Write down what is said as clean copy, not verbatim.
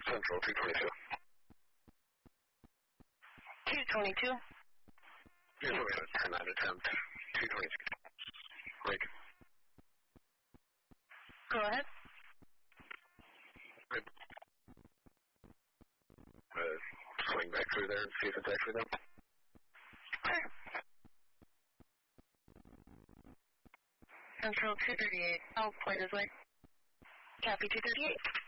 Central 222. 222? Yes, we had a 10-9 attempt. 222. Reagan. Go ahead. Good. Swing back through there and see if it's actually them. Okay. Central 238. I'll play this way. Copy 238.